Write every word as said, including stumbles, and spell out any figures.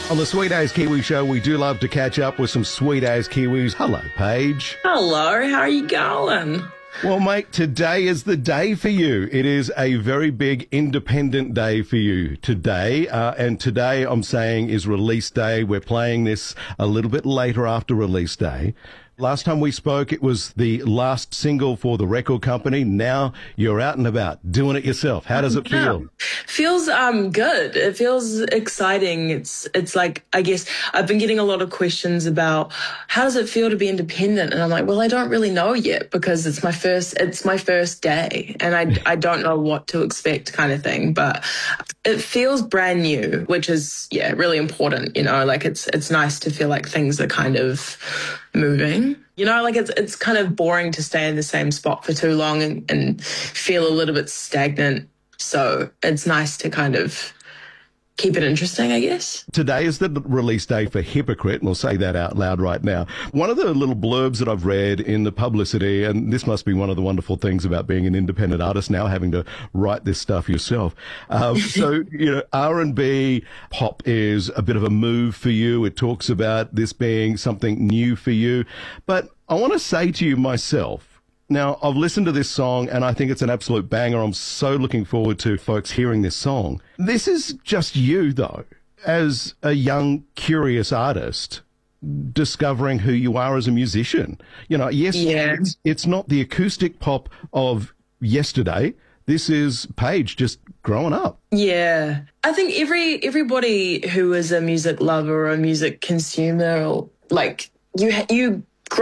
On the Sweet As Kiwi Show, we do love to catch up with some Sweet As Kiwis. Hello, Paige. Hello, how are you going? Well, mate, today is the day for you. It is a very big independent day for you today. Uh, and today, I'm saying, is release day. We're playing this a little bit later after release day. Last time we spoke, it was the last single for the record company. Now you're out and about doing it yourself. How does it feel? Yeah. Feels um good. It feels exciting. It's it's like, I guess I've been getting a lot of questions about how does it feel to be independent, and I'm like, well, I don't really know yet because it's my first it's my first day and I I don't know what to expect, kind of thing. But it feels brand new, which is yeah really important. You know, like it's it's nice to feel like things are kind of moving. You know, like it's it's kind of boring to stay in the same spot for too long and, and feel a little bit stagnant. So it's nice to kind of keep it interesting, I guess. Today is the release day for Hypocrite, and we'll say that out loud right now. One of the little blurbs that I've read in the publicity, and this must be one of the wonderful things about being an independent artist now, having to write this stuff yourself. Um, so, you know, R and B pop is a bit of a move for you. It talks about this being something new for you. But I want to say to you myself, now, I've listened to this song and I think it's an absolute banger. I'm so looking forward to folks hearing this song. This is just you, though, as a young, curious artist, discovering who you are as a musician. You know, yes, yeah. it's, it's not the acoustic pop of yesterday. This is Paige just growing up. Yeah. I think every everybody who is a music lover or a music consumer, or like, You you